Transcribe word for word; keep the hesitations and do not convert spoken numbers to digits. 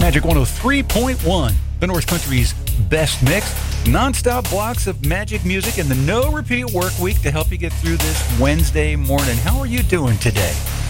Magic one oh three point one, the North Country's best mix. Non-stop blocks of magic music and the no-repeat work week to help you get through this Wednesday morning. How are you doing today?